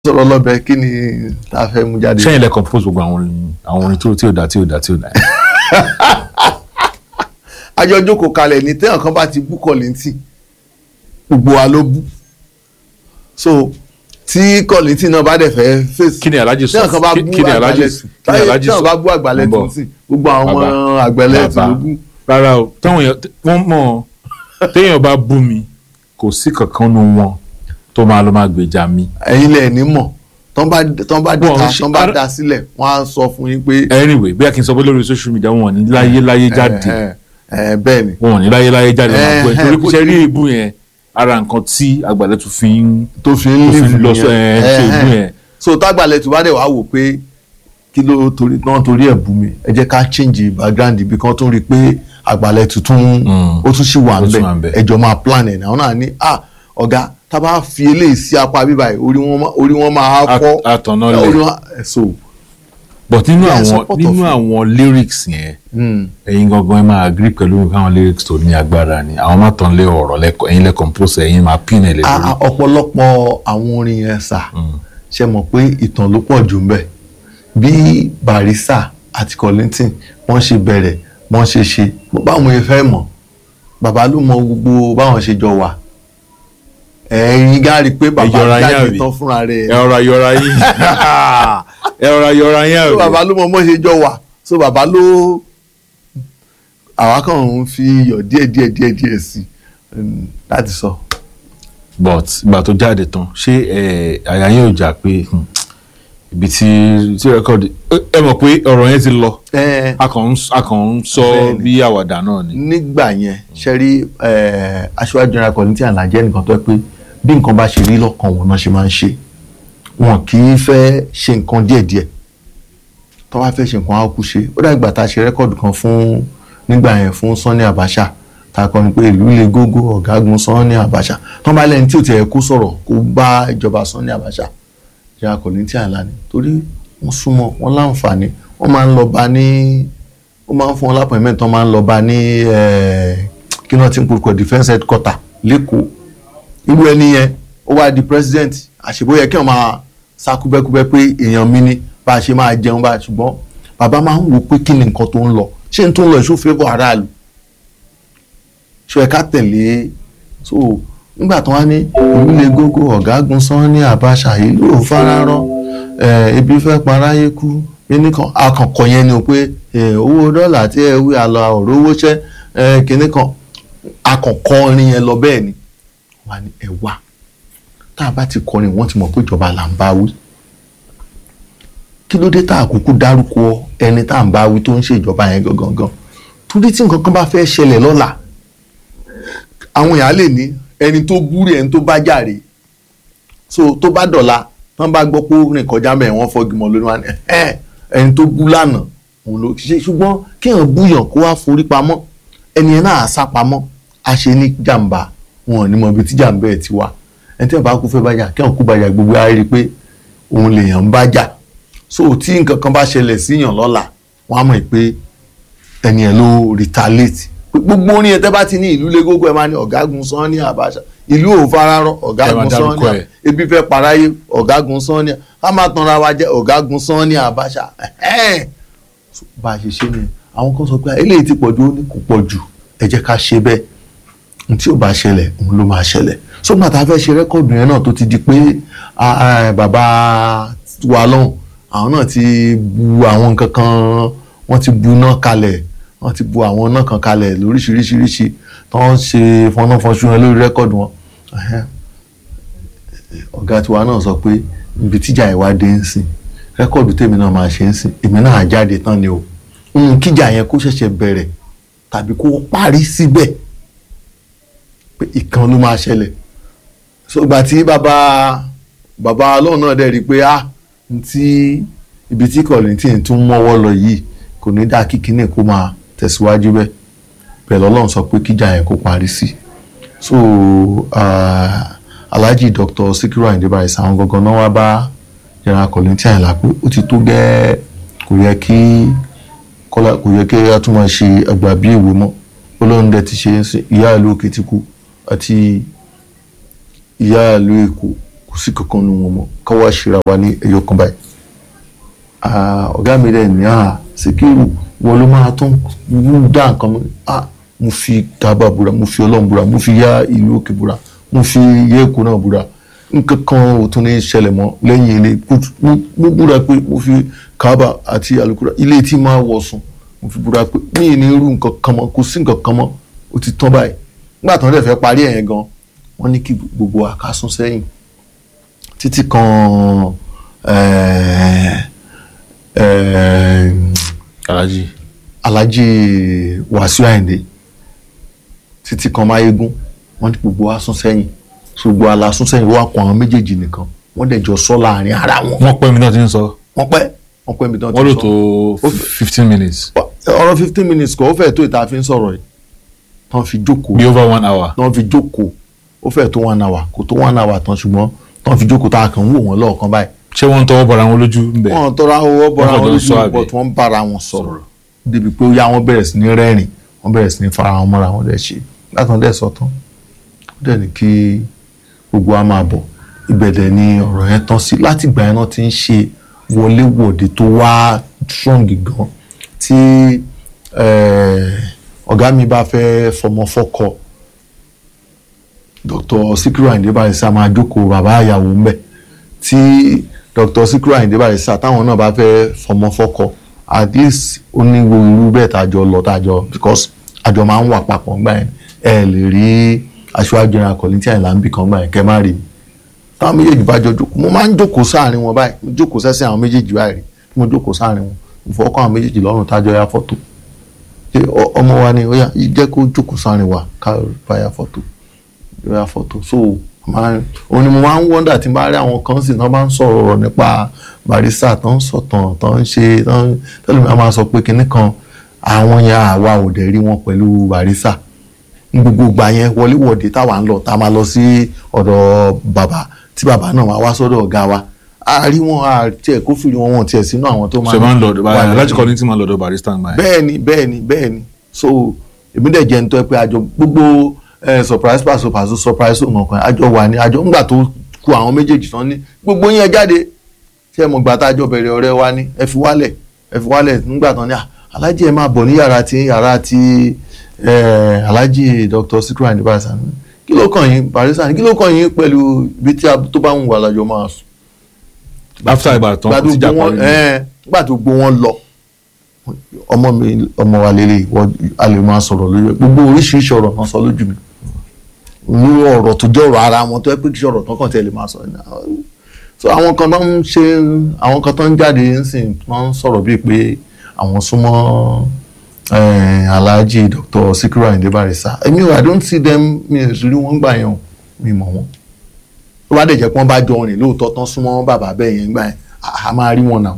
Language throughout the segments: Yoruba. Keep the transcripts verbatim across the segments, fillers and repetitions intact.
sọ̀rọ̀ lọ́bẹ̀ kí ni tá a fẹ́ mú jáde. ṣé ilẹ̀ compose gbogbo àwọn orin àwọn orin tó tí ò dá tí ò dá tí ò dá. àjọ jókòó kalẹ̀ ní téèyàn kan bá ti bú Kollington gbogbo wa ló bú so tí Kollington náà bá dẹ̀ fẹ́ fèsì kí ni Alhaji sọ téèyàn kan bá bú Àgbàlẹ̀ kí ni Alhaji sọ téèyàn bá bú Àgbàlẹ̀ tuntun gbogbo àwọn Àgbàlẹ̀ tó ló bú. rárá o táwọn èèyàn wọ́n mọ̀ téèyàn bá bú mi kò sí kankan nu wọn tó máa lọ máa gbèjà mi. ẹ̀yin lẹ̀ ní mọ̀ tán bá tán bá dìta tán bá dá sílẹ̀ wọ́n á sọ fún yín pé. anyway bí a kì í sọ pé lórí social media wọn ò ní láyé láyé jáde bẹ́ẹ̀ ni wọn ò ní láyé láyé jáde máa gbọ́ ẹ̀ torí kò ṣe rí èébú yẹn ara nǹkan tí Àgbàlẹ̀ tún fi ń tó fi ń lọ sọ ẹ̀ ṣe èébú yẹn. so t'Àgbàlẹ̀ tó bá dẹ̀ wá wò pé kí ló torí náà torí ẹ̀ bú mi ẹ jẹ́ ká change background ibi kan tó rí i pé Àgbàlẹ̀ tuntun ó tún ṣì wà ń bẹ̀ ẹjọ́ máa plan ẹ̀ náà náà ní ah ọ̀gá tá a bá fi eléyìí sí apá bíbá yìí orí wọn orí wọn máa fọ́ àtọ̀nà lẹ̀ so. but nínú àwọn nínú àwọn lyrics yẹn ẹ̀yin gangan ẹ máa agree pẹ̀lú káwọn lyrics tó ní agbára ni àwọn máa tàn lé ọ̀rọ̀ lẹ́kọ̀ọ́ ẹ̀yin lẹ́ compose ẹ̀yin máa pín ẹ̀ lé lórí. ọ̀pọ̀lọpọ̀ àwọn orin yẹn sà ṣe mọ̀ pé ìtàn ló pọ̀ jù ń bẹ̀ bí Barrister àti Kollington wọ́n ṣe bẹ̀rẹ̀ wọ́n ṣe ṣe báwọn yẹn fẹ́ mọ̀ bàbá ló mọ gbogbo báwọn ṣe jọ wà ẹ̀yin gá rí i pé bàbá jáde tán fúnra rẹ̀ ẹ ọ̀rọ̀ ayọ̀ra yín ẹ ọ̀rọ̀ ayọ̀ra yín àrò. bàbá ló mọ mọ́ ṣe jọ wà so bàbá ló àwa kàn ń fi iyọ̀ díẹ̀ díẹ̀ díẹ̀ díẹ̀ sí láti sọ. but ìgbà tó jáde tán ṣé àyà yín ò jà pé ibi tí tí rẹ́kọ̀dì ẹ mọ̀ pé ọ̀rọ̀ yẹn ti lọ a kàn ń sọ bí àwàdà náà ni. nígbà yẹn ṣe rí Aṣíwájú General Kollington Àlàjì nìkan tó pé bí nǹkan bá ṣe rí lọ́kàn wọn náà ṣe máa ń ṣe wọn kì í fẹ́ ṣe nǹkan díẹ̀díẹ̀ tó wá fẹ́ ṣe nǹkan á kú ṣe ó dàgbà tá a ṣe rẹ́kọ̀dù kan fún nígbà yẹn fún Sanni Abacha tá a kọ́ ni pé ìlú le gógó ọ̀gágun Sanni Abacha tó bá lẹ́ni tí ò tiẹ̀ kó sọ̀rọ̀ kó bá ìjọba Sanni Abacha General Kollington Àlàní torí wọ́n súnmọ́ wọn láǹfààní wọ́n máa ń lọ bá ní wọ́n máa ń fún wọn lápọ̀ìmẹ́ntì tó máa ń lọ bá ní kí wọ́n ti ń porúkọ defence headquarter lẹ́kọ̀ọ́ irú ẹni yẹn ó wá di president àṣebóyẹ kí wọ́n máa sá kúbẹ́kúbẹ́ pé èèyàn mi ni bá a ṣe máa jẹun bá ṣùgbọ́n bàbá máa ń wò pé kí ni nǹkan tó ń lọ ṣé n tó ń lọ ìṣó fẹ́fọ́ aráàlú ṣó ẹ̀ka tẹ̀lé so nígbà tó wá ní ìlú le gógó ọ̀gágun Sanni Abacha ìlú ò fararọ ebi fẹ́ paráyé kú nìkan akànkọ yẹn ni o pé owó dọ́là tí ẹ wí àlọ́ ọ̀rọ̀ owó ṣẹ́ kínní kan akànkọ orin yẹn lọ bẹ́ẹ̀ ni wà ní ẹ wà tá a bá ti kọrin wọ́n ti mọ̀ pé ìjọba là ń bá wí kí ló dé tá a kúkú dárúkọ ẹni tá à ń bá wí tó ń ṣe ìjọba yẹn gangan torí tí nǹkan kan bá fẹ́ ṣẹlẹ̀ lọ́la àwọn èèyàn lè ní ẹni tó búrè ẹni tó bá jàre so tó bá dọ̀la tán bá gbọ́ pé ó rìn kọjá mẹ́rin wọ́n fọ́gi mọ́ lórí wọn ẹni tó bú lánàá òun ló ṣe ṣùgbọ́n kéèyàn búyàn kó wá forí pamọ́ ẹni yẹn náà sá pamọ́ a ṣe ní jàǹbá wọn ò ní mọ ibi tí jàǹbá ẹ̀ ti wá ẹni tí ẹ̀ bá kú fẹ́ bá jà kéèyàn kú bàjá gbogbo á rí i pé òun lèèyàn ń bá jà so tí nǹkan kan bá ṣẹlẹ̀ síyàn lọ́la wọ́n á mọ̀ pé ẹni ẹ̀ ló retaliate gbogbo orin ẹ̀ tẹ́ bá ti ní ìlú le gógó ẹ̀ máa ní ọ̀gágun Sanni Abacha ìlú ò fararọ ọ̀gágun Sanni ebi fẹ́ paráyé ọ̀gágun Sanni ká má tanra wa jẹ́ ọ̀gágun Sanni Abacha bá a ṣe ṣe ni àwọn kan sọ pé eléyìí ti pọ̀jù ó ní kò pọ̀jù ẹ jẹ́ ká ṣe bẹ́ẹ̀ n tí ò bá ṣẹlẹ̀ òun ló máa ṣẹlẹ̀ sọ́gbà tá a fẹ́ ṣe rẹ́kọ̀dù yẹn náà tó ti di pé bàbá wa lọ́hùn àwọn náà ti bu àwọn nǹkan kan wọ́n ti bu náà kalẹ̀ wọ́n ti bu àwọn náà kan kalẹ̀ lóríṣiríṣiríṣi tó ń ṣe fọnáfọnṣú wọn lórí rẹ́kọ̀dù wọn ọ̀gá tiwa náà sọ pé ibi tíjà ìwádìí ń sìn rẹ́kọ̀dù tèmi náà máa ṣe ń sìn èmi náà jáde tán ni o kíjà yẹn kó ṣẹ̀ṣẹ̀ bẹ̀rẹ̀ tàbí kó parí síbẹ̀ pé ìkan ló máa ṣẹlẹ̀ sọgbà tí bàbá bàbá ọlọ́run náà dẹ̀ rí i pé ah ti ibi tí Kollington tún mọ́wọ́ lọ yìí kò ní dá kíkínní kó máa tẹ̀síwájú bẹ́ẹ̀ pẹ̀lú ọlọ́run sọ pé kíjà yẹn kó parí sí so uh, Alhaji Doctor Sikiru Ayinde Barrister àwọn gangan náà wá bá General Kollington Àyìnlá pé ó ti tó gẹ́ẹ́ kò yẹ kí kọ́lá kò yẹ kí a tún máa ṣe àgbà bí èwe mọ́ olóhùn dẹ̀ ti ṣe ìyá ìlú Òkè ti kú àti ìyá ìlú Èkó kò sí kankan nu wọn mọ́ káwá ṣera wa ní ẹyọ kan báyìí. ọ̀gá mi rẹ̀ ní à Síkírù wọn ló máa tún dá nǹkan mọ́ à mo fi Kaaba búra mo fi Ọlọ́run búra mo fi yá ìlú òkè búra mo fi yẹ Èkó náà búra nǹkan kan ò tún ní ṣẹlẹ̀ mọ́ lẹ́yìn ilé mo búra pé mo fi Kaaba àti alukura ilé tí máa wọ̀ sùn mo fi búra pé mi ì ní irú nǹkan kan mọ́ kò sí nǹkan kan mọ́ ó ti tán báyìí nígbà tí wọ́n dẹ̀ fẹ́ parí ẹ̀yẹn gan wọ́n ní kí gbogbo àkásún sẹ́yìn títí kan Alhaji Alhaji Wasiu Ayinde títí kan Máyégún wọ́n ní gbogbo wa sún sẹ́yìn gbogbo alásún sẹ́yìn wọ́n kọ àwọn méjèèjì nìkan wọ́n dẹ̀ jọ sọ láàrin ara wọn. wọ́n pẹ́ mi náà ti ń sọ. wọ́n pẹ́ wọ́n pẹ́ mi náà ti ń sọ. wọ́n lò tó fifteen minutes. ọ̀rọ̀ fifteen minutes kọ́ ó fẹ́ tó ìta fi ń sọ̀rọ̀ yìí tán fi jókòó. bí over one hour. tán fi jókòó ó fẹ́ tó one hour kò tó one hour tán ṣùgbọ́n tán fi jókòó tá a kàn ń wò wọ́n lọ́ọ̀kan báyìí. ṣé wọ́n ń tọwọ́ bọ̀ra wọn lójú ń bẹ̀. wọ́n tọwọ́ bọ̀ra wọn lójú bọ̀ tí wọ́n ń bára wọn sọ̀rọ̀ débi pé ó yá wọn bẹ̀rẹ̀ sí ní rẹ́rìn wọ́n bẹ̀rẹ̀ sí ní fara wọn mọ́ra wọn dẹ̀ ṣe látàn dẹ̀ sọ tán ó dẹ̀ ní kí gbogbo wa máa bọ̀ ìbẹ̀dẹ̀ ni ọ̀rọ̀ yẹn tán sí láti ìgbà yẹn náà ti ń ṣe wọléwọ̀de tó wá strong gan tí ọ̀gá mi bá fẹ́ fọmọ fọ́kọ Dr. Síkírù Àyìndé Bàrísà máa jókòó bàbá ìyàwó ńbẹ̀ tí Dr. Síkírù Àyìndé Bàrísà táwọn náà bá fẹ́ fọmọ fọ́kọ at least ó ní irú bẹ́ẹ̀ tàjọ lọ tàjọ because àjọ máa ń wà papọ̀ ńgbà yẹn ẹ lè rí Aṣíwájú General Kollington Àyìnlá ń bì kan gbà yẹn kẹ́ má rí mi táwọn méjèèjì bá jọ jókòó mo máa ń jókòó sáàrin wọn báyìí mo jókòó sẹ́sẹ̀ àwọn méjèèjì báyìí rí mo jókòó sáàrin wọn mo fọwọ́ kọ́ àwọn méjèèjì lọ́rùn tájọ ya fọ́tò ọmọ wa ni ó yá jẹ́ kó jókòó sáàrin wa ká bá ya fọ́tò ya fọ́tò so òun ni mo máa ń wọ́ndà tí n bá rí àwọn kan sì náà bá ń sọ̀rọ̀ nípa Bàrísà tó ń sọ̀tàn tó ń ṣe tẹ́lẹ̀ mi máa sọ pé kinní kan àwọn yẹn àwa ò dẹ̀ rí wọn pẹ̀lú Bàrísà gbogbo ìgbà yẹn wọléwọ̀de táwa ń lọ tá a máa lọ sí ọ̀dọ̀ bàbá tí bàbá náà máa wá sọ́dọ̀ ọ̀gá wa a rí wọn a tiẹ̀ kó fìrí wọn wọn tiẹ̀ sínú àwọn tó máa. ṣe máa ń lọ Alhaji Kollington máa ń lọ́dọ̀ Barrister gbà yẹn. bẹ́ẹ̀ni bẹ́ẹ̀ni bẹ́ẹ̀ni so èmi dẹ̀ jẹ́ nítorí pé àjọ gbogbo surprise pass pass surprise òun ọkàn àjọ wà ní àjọ ńgbà tó ku àwọn méjèèjì tán ní gbogbo yẹn jáde ṣé mo gbà tá àjọ bẹ̀rẹ̀ ọ̀rẹ́ wa ní ẹ fi wálẹ̀ ẹ fi wálẹ̀ ńgbà tán ní Alhaji ẹ máa bọ̀ ní yàrá tí yàrá tí Alhaji Doctor Síkírù Àyìndé Bàrísà kí ló kàn yín Bàrísà ní kí ló kàn yín pẹ̀lú ibi tí tó bá ń wà lájọ máa sùn. after Ìbàdàn kò sí jà parí ni. nígbà tó gbó wọn lọ ọmọ mi ọmọ wa lélẹ̀ a lè máa sọ̀rọ̀ lójú gbogbo oríṣiríṣi ọ̀rọ̀ kan sọ lójú mi ní ọ̀rọ̀ tó jẹ́ ọ̀rọ̀ ara wọn tó yẹ pé kí ọ̀rọ̀ tán kàn tẹ́ lè máa sọ so àwọn kan tó ń ṣe àwọn kan tó ń jáde ń sìn tó ń sọ̀rọ̀ bíi pé àwọn súnmọ́ Alhaji Doctor Síkírù Àyìndé Bàrísà èmi I don't see them mi ò rí wọn gbà yẹn mi mọ̀ wọn tó bá dẹ̀ jẹ́ pé wọ́n bá jọ rìn lóòótọ́ tán súnmọ́ bàbá bẹ́ẹ̀ yẹn gbà yẹn a máa rí wọn náà.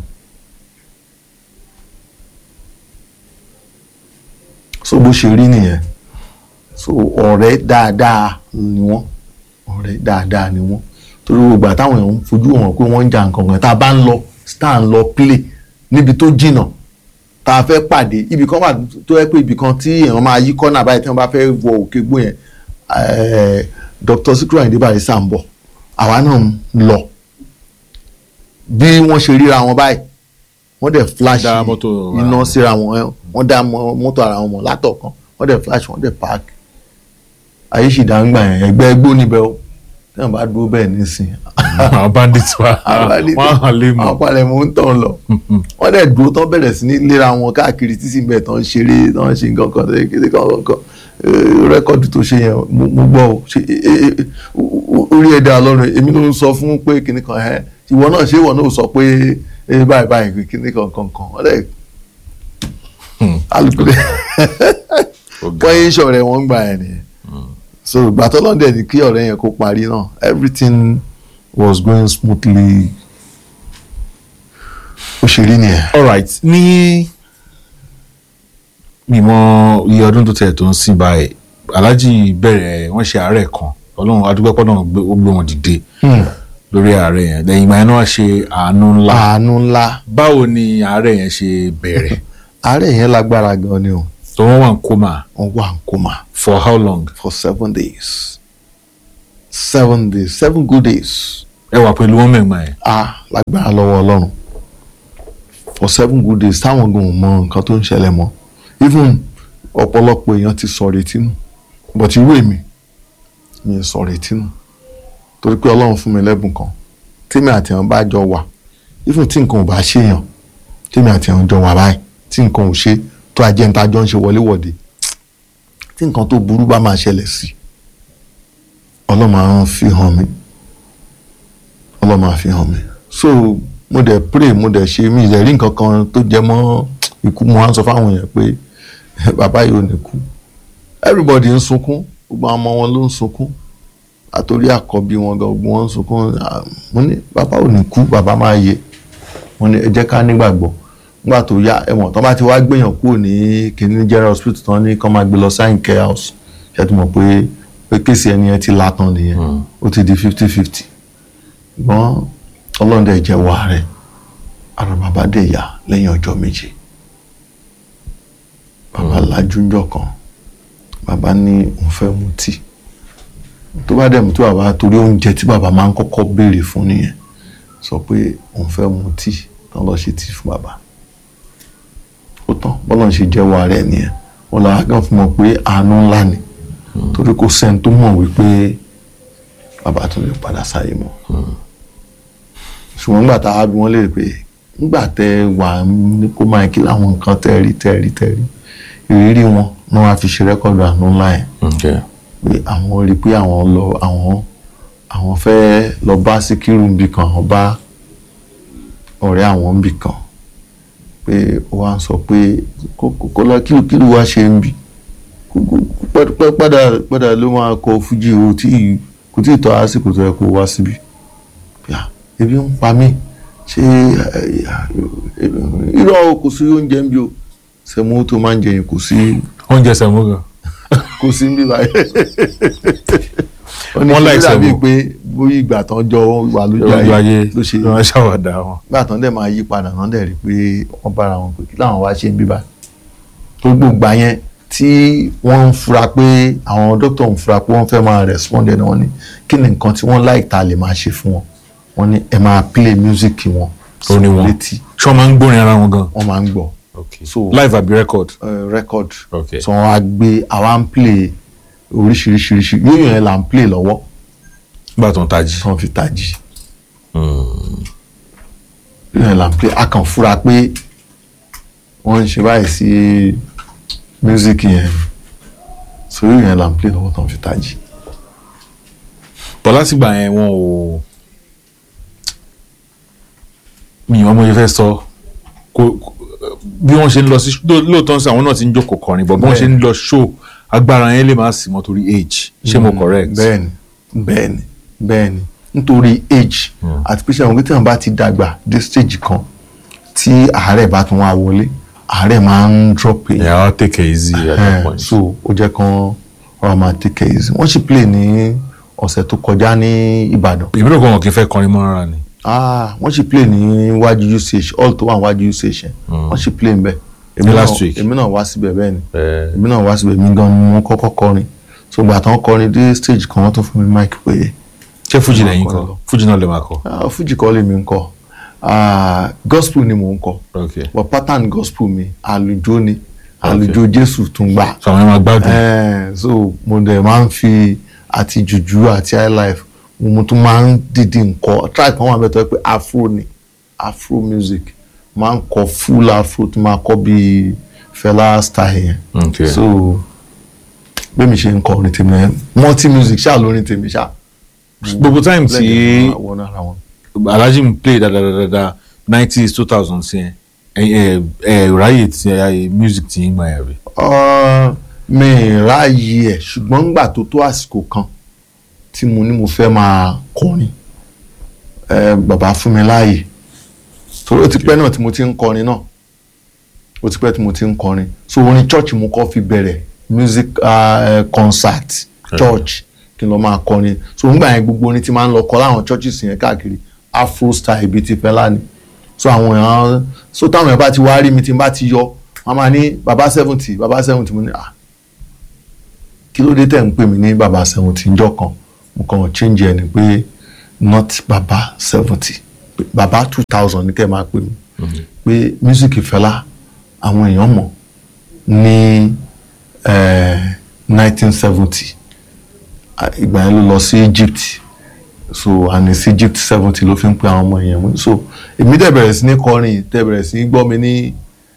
so bó ṣe rí nìyẹn so ọ̀rẹ́ dáadáa ni wọ́n ọ̀rẹ́ dáadáa ni wọ́n torí gbogbo àtàwọn èèyàn ń fojú wọn pé wọ́n ń jà nǹkan kan tá a bá ń lọ star ń lọ play níbi tó jìnnà tá a fẹ́ pàdé ibì kan wà tó yẹ pé ibì kan tí èèyàn máa yí kọ́nà báyìí tí wọ́n bá fẹ́ wọ òkè gbó yẹn Doctor Síkírù Àyìndé Bàrísà ń bọ̀ àwa náà ń lọ bí wọ́n ṣe ríra wọn báyìí wọ́n dẹ̀ flash iná síra wọn wọ́n dá mọ́tò ara wọn mọ̀ látọ̀kan wọ́n dẹ̀ flash wọ́n dẹ̀ park ayé sì dá ń gbà yẹn ẹgbẹ́ ẹgbó níbẹ̀ o tí wọ́n bá dúró bẹ́ẹ̀ nísìn. àwọn bandits wa wọ́n hàn lé mọ́. àwọn palẹ̀ mọ́ ń tàn lọ wọ́n dẹ̀ dúró tán bẹ̀rẹ̀ sí ní léra wọn káàkiri títí bẹ́ẹ̀ tán ṣeré tán ṣe nǹkan kan kéde kankan rẹ́kọ̀dù tó ṣe yẹn mo gbọ́ o orí ẹ̀dá ọlọ́run èmi ló ń sọ fún pé kinní kan ẹ̀ ìwọ náà ṣé ìwọ náà sọ pé báyìí báyìí kinní kan kan kan wọ́n dẹ̀ alùpùpù wọ́n yín ṣọ̀rẹ́ wọn gbà ẹ̀ nìyẹn so ìgbà tó lọ́ndẹ̀ ní kí ọ̀rẹ́ yẹn kó parí náà everything was going smoothly ó ṣe rí nìyẹn. all right ní mímọ̀ iye ọdún tó tẹ̀ tó ń sìn báyìí Alhaji bẹ̀rẹ̀ wọ́n ṣe àárẹ̀ kan ọlọ́run adúgbẹ́pọ̀ náà ó gbé wọn dìde lórí àárẹ̀ yẹn lẹ́yìn ìgbà yẹn náà ṣe àánú ńlá. àánú ńlá. báwo ni àárẹ̀ yẹn ṣe bẹ̀rẹ̀. àárẹ̀ yẹn lágbára gan ni o. so wọ́n wà ń kómà. wọ́n wà ń kómà. for how long. for seven days. seven days seven good days. ẹ wà pẹ̀lú wọn mẹ́gbà yẹn. a lágbára lọ́wọ́ ọlọ́run for seven good days táwọn gan mọ nǹkan tó ń ṣẹlẹ̀ mọ́ even ọ̀pọ̀lọpọ̀ èèyàn ti sọ retí nù but irú èmi mi sọ retí nù torí pé ọlọ́run fún mi lẹ́bùn kan tèmi àti àwọn bá jọ wà even tí nǹkan ò bá ṣèyàn tèmi àti àwọn jọ wà báyìí tí nǹkan ò ṣe tó ajẹ́ńtà jọ ń ṣe wọléwọ̀de tí nǹkan tó burú bá máa ṣẹlẹ̀ sí ọlọ́run máa ń fi hàn mí ọlọ́run máa fi hàn mí so mo dẹ̀ pray mo dẹ̀ ṣe mí ìdẹ̀rí nǹkan kan tó jẹ mọ́ ikú mo wá ń sọ fáwọn èèyàn pé bàbá yìí ò ní kú everybody ń sunkún gbogbo àwọn ọmọ wọn ló ń sunkún àtòrí àkọ́bí wọn gan gbogbo wọn ń sunkún mo ní bàbá ò ní kú bàbá máa yè mo ní ẹ jẹ́ ká nígbàgbọ́ nígbà tó yá ẹ̀wọ̀n tó bá ti wá gbéyàn kúrò ní kìnní general hospital tán ní kán máa gbé lọ sign care house ṣe ti mọ̀ pé pé kéèsì ẹni yẹn ti látàn nìyẹn ó ti di fifty fifty ṣùgbọ́n ọlọ́run dẹ̀ jẹ́ wà rẹ̀ ara bàbá dẹ̀ yá lẹ́yìn ọjọ́ méje bàbá lajúnjọ́ kan bàbá ní òun fẹ́ mu tíì tó bá dẹ̀ mú tí bàbá torí oúnjẹ tí bàbá máa ń kọ́kọ́ béèrè fún nìyẹn sọ pé òun fẹ́ mu tíì tán lọ ṣe tíì fún bàbá ó tán bọ́lá ń ṣe jẹ́wọ́ rẹ̀ nìyẹn wọn làá kàn fún mọ̀ pé àánú ńlá ni torí kò sẹ́ni tó mọ̀ wípé bàbá tún lè padà sáyé mọ́ ṣùgbọ́n nígbà tá a bí wọ́n lè pé nígbà tẹ wà ní kó máa kí láwọn nǹkan tẹ́ rí tẹ́ rí tẹ́ rí ìrírí wọn ní wọ́n á fi ṣe rẹ́kọ̀dù àánú ńlá yẹn pé àwọn rí i pé àwọn lọ àwọn àwọn fẹ́ lọ bá Síkírù níbì kan àwọn bá ọ̀rẹ́ àwọn níbì kan pé ó wá ń sọ pé kó lọ kí kí ló wá ṣe ń bì padà padà ló máa kọ fújì o tí kò tí ì tọ́ àsìkò tó yẹ kó wá síbi ebi ń pa mí ṣé irọ́ kò sí oúnjẹ ń bí o sẹ̀mú tó máa ń jẹ yẹn kò sí. oúnjẹ sẹ̀mú gan. kò sí ń bí báyìí. wọ́n láì sẹ̀mú pé bóyá ìgbà tán jọ wà lójú ayé ló ṣe wọ́n ṣàwàdà wọn. ìgbà tán dẹ̀ máa yí padà náà dẹ̀ rí pé wọ́n bára wọn pé kí láwọn wá ṣe ń bí báyìí. tó gbogbo yẹn tí wọ́n ń fura pé àwọn dókítà ń fura pé wọ́n fẹ́ máa respond ẹni wọ́n ní kí ni nǹkan tí wọ́n láì ta lè máa ṣe fún wọn wọ́n ní ẹ máa play music wọn sí létí ṣé wọ́n máa ń gbórin ara wọn gan. wọ́n máa ń gbọ́. okay so live àbí record. Uh, record. okay so wọ́n á gbé àwa ń play oríṣiríṣiríṣi yóò yẹn là ń play lọ́wọ́. nígbà tó ń tají. tó ń fi tají. yóò yẹn là ń play a kàn fura pé wọ́n ń ṣe báyìí sí music yẹn so yóò yẹn là ń play lọ́wọ́ tó ń fi tají. bọ́lá sígbà yẹn wọn ò mi ìwọ́n mo fẹ́ sọ kó bí wọ́n ṣe ń lọ sí lóòótọ́ sí àwọn náà ti ń jókòó kọrin bọ̀ bí wọ́n ṣe ń lọ show agbára yẹn lè máa sì mọ́ torí age ṣé mo correct. bẹ́ẹ̀ni bẹ́ẹ̀ni bẹ́ẹ̀ni nítorí age àti pé ṣé àwọn kékeré bá ti dàgbà dé stage kan tí àárẹ̀ bá tún wá wọlé àárẹ̀ máa ń drop in. yeah I'll take it easy at that point. so ó jẹ́ kan ọ̀rọ̀ máa take it easy wọ́n sì play ní ọ̀sẹ̀ tó kọjá ní Ìbàdàn. ìbílẹ̀ kan wọn kì í fẹ́ kọrin mọ́ rárá ni. ah wọ́n sì play ní wájú usage all tó wà wájú usage yẹn wọ́n sì play nbẹ. èmi last week èmi náà wá síbẹ̀ bẹ́ẹ̀ ni èmi náà wá síbẹ̀ mi gan ni wọ́n kọ́kọ́ kọrin so gbà tán kọrin dé stage kan wọ́n tó fún mi mic pé. ṣé fújì lẹ́yìn kọ fújì náà lè máa kọ. fújì kọ́ lèmi ń kọ gospel ni mò ń kọ okay but pattern gospel mi àlùjó ni àlùjó Jésù tún gbà. sọ àwọn ẹ̀ máa gbádùn. so mo dẹ̀ máa ń fi àti jùjú àti highlife mo tún máa ń dìde nǹkan track kan wà bẹ́ẹ̀ tó yẹ pé afro ni afro music máa ń kọ full afro tó máa kọ bíi Fẹlá style yẹn. okay so bẹ́ẹ̀ mi ṣe ń kọ orin tèmi yẹn multi music ṣáà lórin tèmi ṣáà. gbogbo time tí Alhaji ń play dáadáa nineties two thousands yẹn ẹ ẹ ráyè tí ẹ music ti ń gbà yẹn rí. mi ráyè ẹ ṣùgbọ́n nígbà tó tó àsìkò kan tí mo ní mo fẹ́ máa kọrin bàbá fún mi láàyè torí ó ti pẹ́ náà tí mo ti ń kọrin náà ó ti pẹ́ tí mo ti ń kọrin so orin church mo kọ́ fi bẹ̀rẹ̀ music uh, concert church kí n lọ máa kọrin so nígbà yẹn gbogbo orin tí máa ń lọ kọ láwọn churches yẹn káàkiri afro style bíi ti Fẹlá ni so àwọn èèyàn so táwọn èèyàn bá ti wá rí mi tí n bá ti yọ wọn máa ní baba seventy baba seventy mo ní ah kí ló dé tẹ̀ ń pè mí ní baba seventy njọ́ kan mo kàn change ẹni pé not baba seventy baba two thousand ní kẹ́ ẹ máa pè mí pé music Fẹlá àwọn èèyàn mọ̀ ní nineteen seventy ìgbà yẹn ló lọ sí Egypt so and it's Egypt seventy ló fi ń pe àwọn ọmọ yẹn mú so èmi dẹ̀ bẹ̀rẹ̀ sí ní kọrin dẹ̀ bẹ̀rẹ̀ sí ní gbọ́ mi ní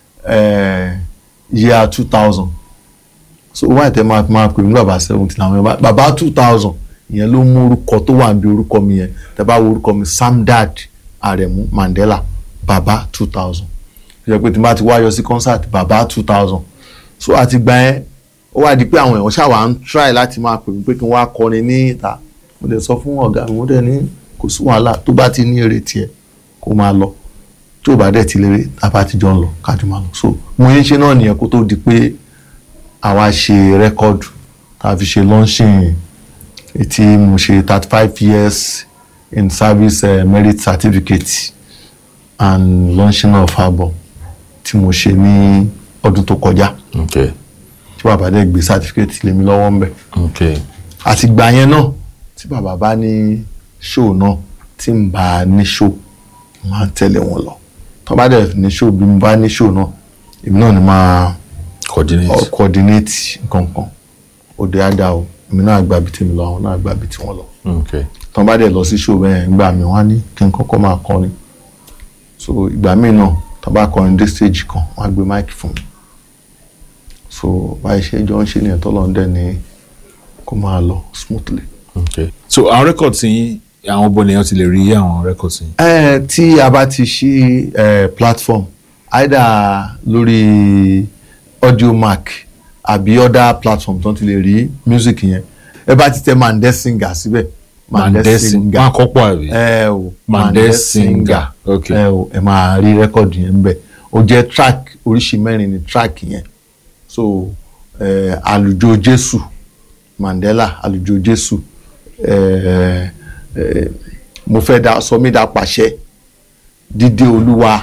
year two thousand so wáyé tẹ́ máa máa pè mí bàbá seventy làwọn yẹn bàbá two thousand ìyẹn ló mú orúkọ tó wà níbi orúkọ mi yẹn tẹ́ bá wo orúkọ mi Samdad Aremu Mandela bàbá two thousand ṣe pé tí n bá ti wá yọ sí concert bàbá two thousand so àti gbà yẹn ó wá di pé àwọn èèyàn ṣáà ń try láti máa pè mí pé kí n wá kọrin ní ìta mo dẹ̀ sọ fún ọ̀gá mi mo dẹ̀ ní kò sí wàhálà tó bá ti ní èrè tiẹ̀ kó máa lọ tí ò bá dẹ̀ ti lérè tàbá ti jọ ń lọ kájú máa lọ so mo yẹn ṣe náà nìyẹn kó tó di pé àwa ṣe rẹ́kọ̀dù tá a fi ṣe launching tí mo ṣe thirty five years in service uh, merit certificate and launching of album tí mo ṣe ní ọdún tó kọjá. Okay. tí bàbá dẹ̀ gbé certificate lé mi lọ́wọ́ ń bẹ̀. Okay. àti gbà yẹn náà tí bàbá bá ní show náà tí n bá ní show máa ń tẹ̀lé wọn lọ tó bá dẹ̀ ní show bí mo bá ní show náà èmi náà ni máa coordinate coordinate nǹkan kan òde àdá o èmi náà gba ibi tí mi lọ àwọn náà gba ibi tí wọ́n lọ. Okay. tó bá dẹ̀ lọ sí show bẹ́ẹ̀ ìgbà mi wọ́n á ní kí n kọ́kọ́ máa kọrin so ìgbà míì náà tó bá kọrin dé stage kan wọ́n á gbé máìkì fún mi so báyìí ṣe jọ ń ṣe ní ẹ̀tọ́ lọ́ndẹ̀ ní kó máa lọ smoothly. Okay. so àwọn records yín àwọn bọ̀ nìyẹn ti lè rí àwọn records yín. ẹ tí a bá ti ṣí ẹ platform either lórí Audiomack àbí other platform tó ti lè rí music yẹn ẹ bá ti tẹ Mandé Singer síbẹ̀ Mandé Singer máa kọ́pọ̀ àbí. ẹ o Mandé Singer okay. ẹ o ẹ máa rí record yẹn ń bẹ̀ ó jẹ́ track oríṣi mẹ́rin ni track yẹn so ẹ àlùjọ Jésù Mandela àlùjọ Jésù ẹ ẹ mo fẹ́ da sọ mí da pàṣẹ dídé Olúwa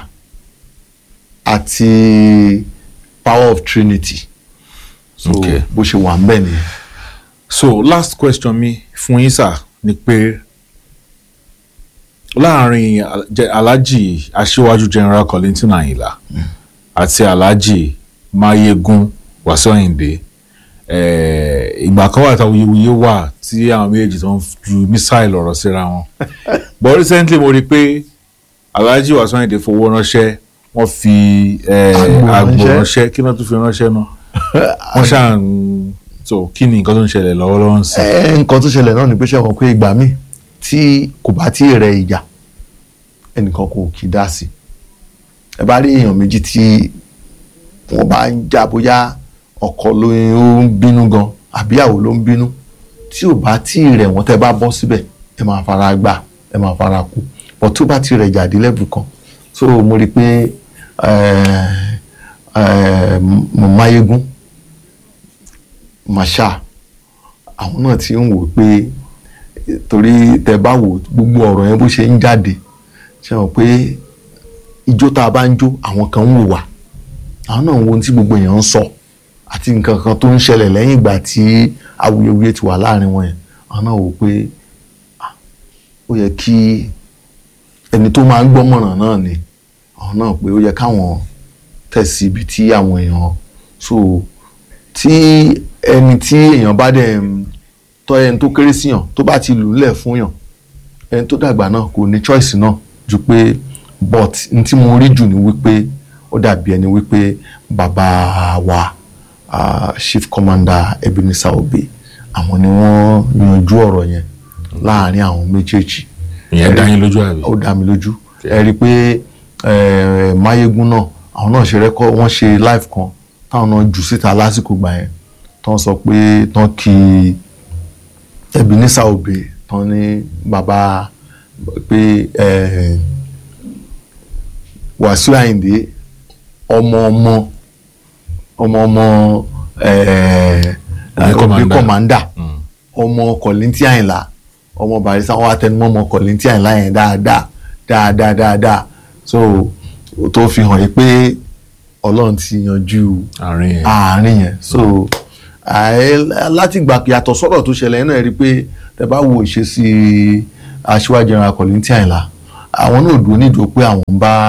àti Power of Trinity so okay. bó ṣe wà ń bẹ̀ nìyẹn. so last question mi fún yín sir ni pé láàrin Alhaji Aṣíwájú General Kollington Ayinla mm. àti Alhaji Mayegun Wasiu Ayinde ìgbà kan wà táwọn wuyewuye wà tí àwọn méjèèjì tó ń ju mísáìlì ọ̀rọ̀ síra wọn but recently mo rí i pé Alhaji Wasiu Ayinde fowó ránṣẹ́ wọ́n fi àgbò ránṣẹ́ kí wọ́n tún fi ránṣẹ́ náà wọ́n ṣáà ń so kí ni nǹkan tó ń ṣẹlẹ̀ lọ́wọ́lọ́wọ́ ń sìn. nǹkan tó ṣẹlẹ̀ náà ni pé ṣe wọ́n pé ìgbà míì tí kò bá tí ì rẹ ìjà ẹnìkan kò kì í dá sí ẹ bá rí èèyàn méjì tí wọ́n bá ń jà bóyá ọkọ ló ń bínú gan àbíyàwó ló ń bínú tí ò bá tí ì rẹ̀ wọ́n tẹ́ bá bọ́ síbẹ̀ ẹ máa fara gbà ẹ máa fara kú bọ̀ tó bá tí ì rẹ̀ jáde lẹ́bù kan so mo rí i pé Mayegun Masha àwọn náà ti ń wò pé torí tẹ́ bá wò gbogbo ọ̀rọ̀ yẹn bó ṣe ń jáde ṣe mọ̀ pé ijó tá a bá ń jó àwọn kan ń wò wá àwọn náà ń wo ohun tí gbogbo èèyàn ń sọ àti nǹkan kan tó ń ṣẹlẹ̀ lẹ́yìn ìgbà tí awuyewuye ti wà láàrin wọn yẹn àwọn náà wò pé ó yẹ kí ẹni tó máa ń gbọ́mọ̀ràn náà ni àwọn náà pé ó yẹ káwọn tẹ̀sí ibi tí àwọn èèyàn so tí ẹni tí èèyàn bá dẹ̀ tọ́ ẹni tó kéré síyàn tó bá ti lù ú lẹ̀ fún yàn ẹni tó dàgbà náà kò ní choice náà ju pé but n tí mo rí jù ní wípé ó dàbí ẹni wípé bàbá wa uh, Chief Commander Ebenezer Obey àwọn ni wọ́n yanjú ọ̀rọ̀ yẹn láàrin àwọn méjèèjì. ìyẹn dá yín lójú àbí. ó dá mi lójú ẹ rí i pé Mayegun náà àwọn náà ṣe rẹ́kọ̀ wọ́n ṣe live kan táwọn náà jù síta lásìkò gbà yẹn tán sọ pé tán kí Ebenezer Obey tán ní bàbá pé Wasiu Ayinde ọmọ ọmọ ọmọ ọmọ Obey Commander ọmọ Kollington Ayinla ọmọ Barrister wọn àtẹnumọ́ ọmọ Kollington Ayinla yẹn dáadáa dáadáa dáadáa so tó fi hàn yí pé Ọlọ́run ti yanjú àárín yẹn so láti gbà yàtọ̀ sọ́rọ̀ tó ṣẹlẹ̀ náà rí i pé tẹ́ bá wo ìṣesí Aṣíwájú General Kollington Àyìnlá àwọn náà dúró nídùú pé àwọn ń bá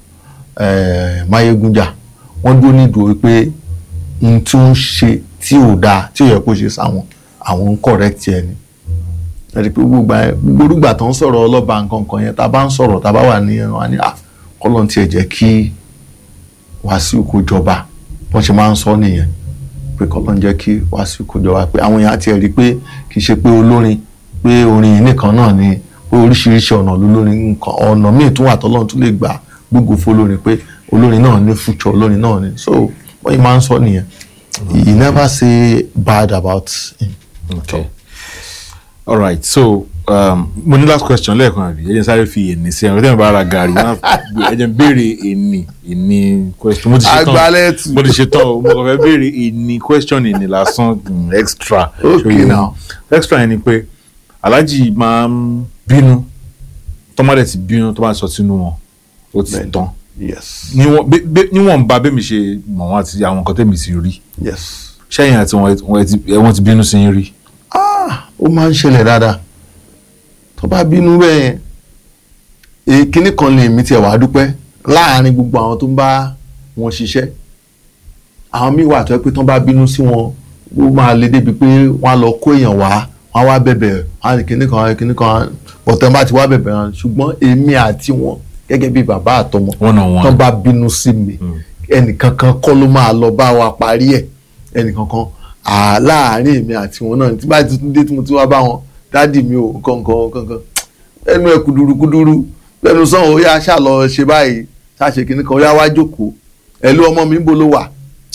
Máyégún jà, wọ́n dúró nídùú pé n tí ó ń ṣe tí ò dáa tí ò yẹ kó ṣe sáwọn àwọn ń correct ẹ ni. Ẹ̀rí pé gbogbo ìgbà tó ń sọ̀rọ̀ ọlọ́ba nǹkan kan yẹn tá a bá ń sọ̀rọ̀ tá a bá wà ní ẹran wa ní à kọ́lọ́n tiẹ̀ jẹ́ kí Wàsíù kó jọba wọ́n ṣe máa ń sọ nìyẹn pé kọ́lọ́n jẹ́ kí Wàsíù kó jọba pé àwọn èèyàn àti ẹ̀rí pé kì í ṣe pé olórin pé orin yìí nìkan náà ni pé oríṣiríṣi ọ̀nà lólórin nǹkan ọ̀nà míì tún wà tọ́lọ́run tún lè gbà gbogbo fólórin pé olórin náà ní future olórin náà ni so wọ́n yìí máa ń sọ nìyẹn. He never say bad about him. Okay. All right. So, um, mo ní last question lẹ́ẹ̀kan àbí ẹ jẹ́ sáré fi ènì sí ẹ̀rọ tẹ́lẹ̀ bá ara gàrí náà ẹ jẹ́ béèrè ènì ènì question. Mo ti ṣe tán mo ti ṣe tán mo kàn fẹ́ béèrè ènì question ènì lásán extra. Okay now. Extra yẹn ni pé Alhaji máa ń bínú tọ́mọdé ti bínú tó bá sọ sínú wọn ó ti tán. Yes. Níwọ̀n bá bẹ́ẹ̀ mi ṣe mọ̀ wọ́n àti àwọn nǹkan tẹ́mi sì rí. Yes. Ṣẹ́yìn àti wọ́n ti bínú sí yín rí. Ah, ó máa ń ṣẹlẹ̀ dáadáa tó bá bínú bẹ́ẹ̀ yẹn kíní kan lè mí tiẹ̀ wá dúpẹ́ láàárín gbogbo àwọn tó ń bá wọn ṣiṣẹ́ àwọn míì wà tó yẹ pé tó ń bá bínú sí wọn ó máa le débi pé wọ́n á lọ kó èèyàn wá wọ́n á wá bẹ̀bẹ̀ á ní kíní kan kíní kan ọ̀tẹ̀ bá ti wá bẹ̀bẹ̀ hàn ṣùgbọ́n èmi àti wọn gẹ́gẹ́ bí bàbá àtọmọ tó bá bínú sí mi ẹnìkankan kọ́ ló máa lọ bá wa parí ẹ̀ ẹnìkankan láàárín èmi àti wọn náà tí bá ti tún dé tí mo ti wá bá wọn dádì mi ò kankan kankan ẹnu ẹ kúdúrú kúdúrú lẹ́nu sàn ó yá ṣá lọ ṣe báyìí ṣá ṣe kíní kan ó yá wá jókòó ẹ ló ọmọ mi ń bo ló wà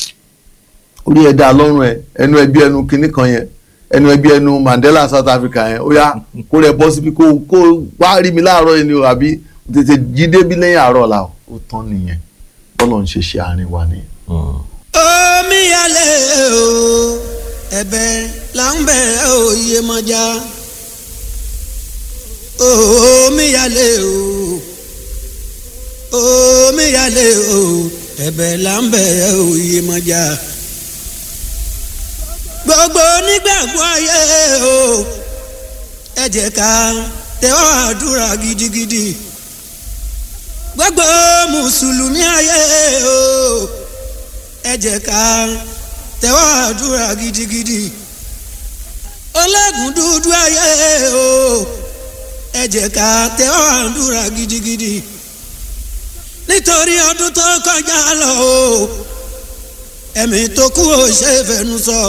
orí ẹ dá lọ́rùn ẹ ẹnu ẹ bí ẹnu kíní kan yẹn ẹnu ẹ bí ẹnu Mandela South Africa yẹn ó yá kó rẹ bọ́ síbi kó kó wá rí mi láàárọ̀ yẹn ni o àbí tètè jí débi lẹ́yìn àárọ̀ la ó tán nìyẹn bọ́lọ̀ ń ṣe ṣe àárín wa nìyẹn. Omíyalé o ẹ̀bẹ̀ là ń bẹ̀ o Iyemọja omíyalé o omíyalé o ẹ̀bẹ̀ là ń bẹ̀ o Iyemọja gbogbo onígbàgbọ́ ayé o ẹ jẹ́ ká tẹ́wọ́ àdúrà gidigidi gbogbo mùsùlùmí ayé o ẹ jẹ́ ká tẹ́wọ́ àdúrà gidigidi ológun dúdú ayé o ẹ jẹ́ ká tẹ́wọ́ àdúrà gidigidi nítorí ọdún tó kọjá lọ o ẹ̀mí tó kú ò ṣe fẹnu sọ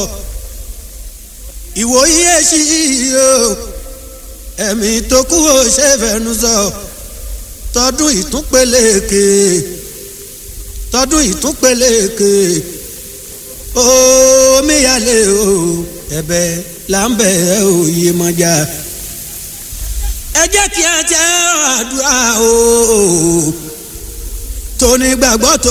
ìwòyí èsì o ẹ̀mí tó kú ò ṣe fẹnu sọ tọdún ìtúnpẹ̀lẹ̀kè tọdún ìtúnpẹ̀lẹ̀kè omíyalé o ẹ̀bẹ̀ là ń bẹ̀ o Iyemọja ẹ jẹ́ kí a tẹ àdúrà o tóní gbàgbọ́ tó